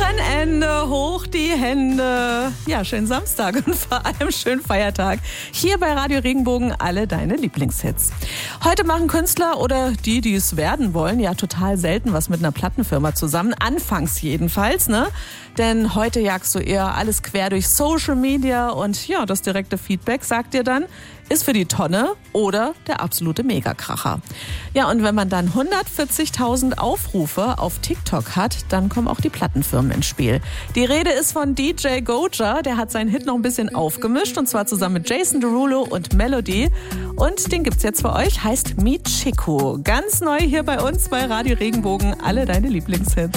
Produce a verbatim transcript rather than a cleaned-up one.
Wochenende, hoch die Hände. Ja, schönen Samstag und vor allem schönen Feiertag. Hier bei Radio Regenbogen alle deine Lieblingshits. Heute machen Künstler oder die, die es werden wollen, ja total selten was mit einer Plattenfirma zusammen. Anfangs jedenfalls, ne? Denn heute jagst du eher alles quer durch Social Media und ja, das direkte Feedback sagt dir dann, ist für die Tonne oder der absolute Megakracher. Ja, und wenn man dann hundertvierzigtausend Aufrufe auf TikTok hat, dann kommen auch die Plattenfirmen ins Spiel. Die Rede ist von D J Goja, der hat seinen Hit noch ein bisschen aufgemischt und zwar zusammen mit Jason Derulo und Melody. Und den gibt's jetzt für euch, heißt Mi Chico. Ganz neu hier bei uns bei Radio Regenbogen, alle deine Lieblingshits.